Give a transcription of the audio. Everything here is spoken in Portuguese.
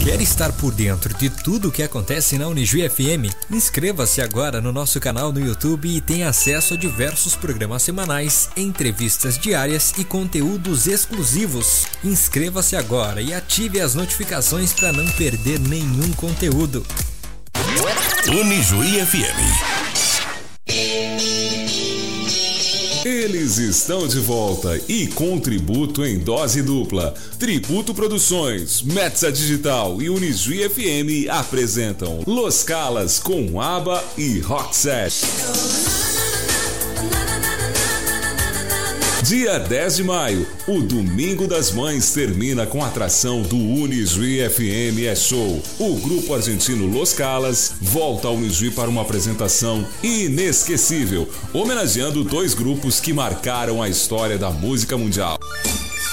Quer estar por dentro de tudo o que acontece na Unijuí FM? Inscreva-se agora no nosso canal no YouTube e tenha acesso a diversos programas semanais, entrevistas diárias e conteúdos exclusivos. Inscreva-se agora e ative as notificações para não perder nenhum conteúdo. Unijuí FM. Eles estão de volta e com tributo em dose dupla. Tributo Produções, Metza Digital e Unijuí FM apresentam Los Calas com ABBA e Roxette. Dia 10 de maio, o Domingo das Mães termina com a atração do Unijuí FM Show. O grupo argentino Los Calas volta ao Unijuí para uma apresentação inesquecível, homenageando dois grupos que marcaram a história da música mundial.